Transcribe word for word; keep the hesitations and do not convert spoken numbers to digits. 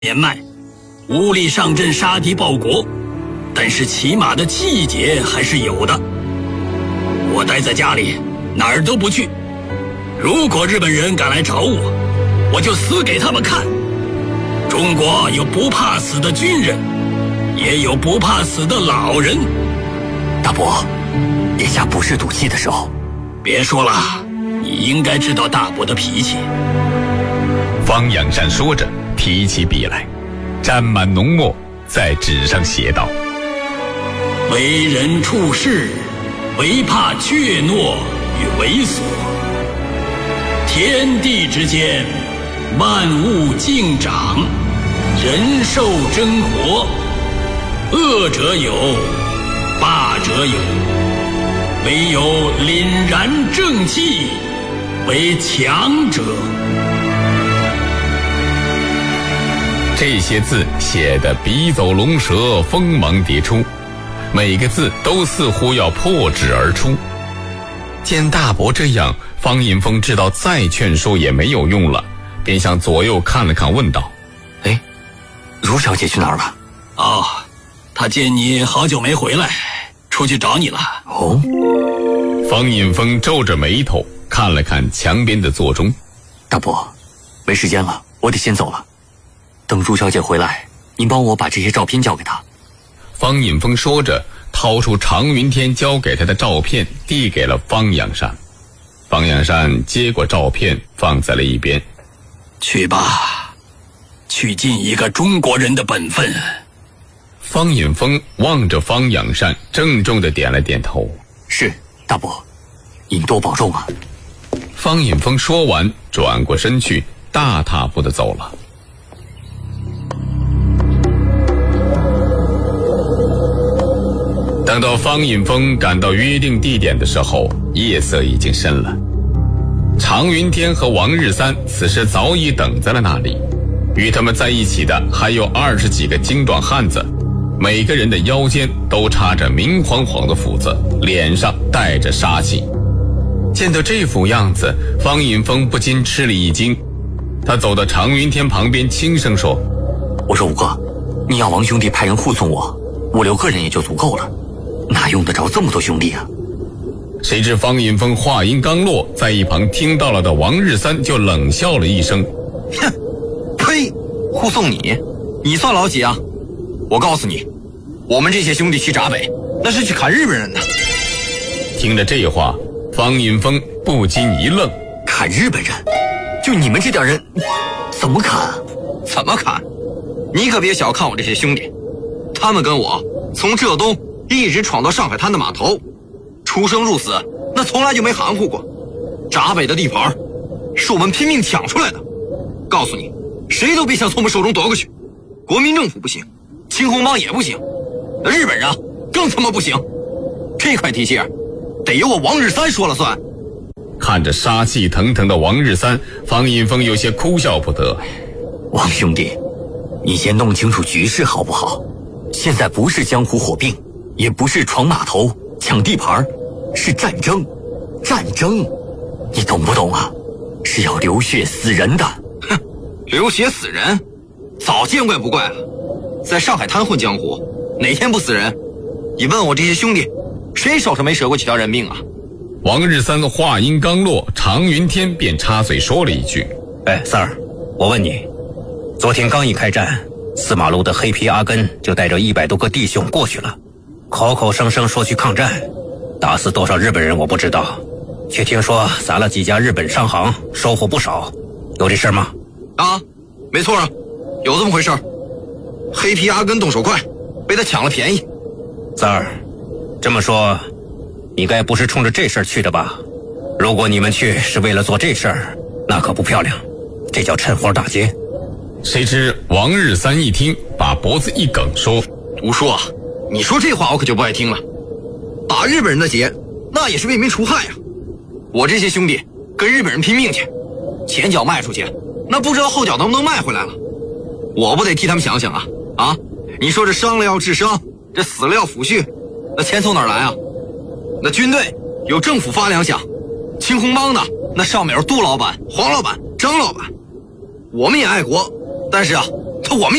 年迈，无力上阵杀敌报国，但是骑马的气节还是有的。我待在家里，哪儿都不去。如果日本人敢来找我，我就死给他们看。中国有不怕死的军人，也有不怕死的老人。 大伯，眼下不是赌气的时候。 别说了，你应该知道大伯的脾气。 方仰善说着，提起笔来，沾满浓墨，在纸上写道： 为人处事，唯怕怯懦与猥琐。天地之间，万物竞长，人兽争活，恶者有，霸者有，唯有凛然正气，为强者。 这些字写得笔走龙蛇，锋芒迭出，每个字都似乎要破纸而出。见大伯这样，方引风知道再劝说也没有用了，便向左右看了看，问道： 哎，如小姐去哪儿了？ 哦，她见你好久没回来，出去找你了。 哦。 方引风皱着眉头看了看墙边的座钟。 大伯，没时间了，我得先走了。等如小姐回来，您帮我把这些照片交给她。 方引风说着，掏出常云天交给他的照片，递给了方仰善。方仰善接过照片，放在了一边。 去吧，去尽一个中国人的本分。 方引风望着方仰善，郑重地点了点头。 是，大伯，您多保重啊。 方引风说完，转过身去，大踏步地走了。等到方引风赶到约定地点的时候，夜色已经深了。常云天和王日三此时早已等在了那里，与他们在一起的还有二十几个精壮汉子，每个人的腰间都插着明晃晃的斧子，脸上带着杀气。见到这副样子，方引风不禁吃了一惊。他走到常云天旁边，轻声说： 我说五哥，你要王兄弟派人护送我，五六个人也就足够了，哪用得着这么多兄弟啊？ 谁知方引风话音刚落，在一旁听到了的王日三就冷笑了一声： 哼，呸！护送你，你算老几啊？我告诉你，我们这些兄弟去闸北，那是去砍日本人的。 听着这话，方引风不禁一愣。 砍日本人？就你们这点人，怎么砍？ 怎么砍？你可别小看我这些兄弟，他们跟我从浙东一直闯到上海滩的码头，出生入死，那从来就没含糊过。闸北的地盘是我们拼命抢出来的，告诉你，谁都别想从我们手中夺过去。国民政府不行，青红帮也不行，那日本人更他妈不行。这块地界得由我王日三说了算。 看着杀气腾腾的王日三，方引风有些哭笑不得。 王兄弟，你先弄清楚局势好不好？现在不是江湖火并，也不是闯码头抢地盘，是战争。战争，你懂不懂啊？是要流血死人的。 哼，流血死人，早见怪不怪了。在上海滩混江湖，哪天不死人？你问我这些兄弟，谁手上没折过几条人命啊？ 王日三的话音刚落，常云天便插嘴说了一句： 哎，三儿，我问你，昨天刚一开战，四马路的黑皮阿根就带着一百多个弟兄过去了，口口声声说去抗战，打死多少日本人我不知道，却听说砸了几家日本商行，收获不少，有这事吗？ 啊，没错啊，有这么回事。黑皮阿根动手快，被他抢了便宜。 三儿，这么说你该不是冲着这事儿去的吧？如果你们去是为了做这事儿，那可不漂亮，这叫趁火打劫。 谁知王日三一听，把脖子一梗说： 吴叔啊，你说这话我可就不爱听了。打日本人的劫，那也是为民除害啊。我这些兄弟跟日本人拼命去，前脚迈出去，那不知道后脚能不能迈回来了。我不得替他们想想啊啊！你说这伤了要治伤，这死了要抚恤，那钱从哪儿来啊？那军队有政府发粮饷，青红帮的那上面有杜老板、黄老板、张老板。我们也爱国，但是啊， 我们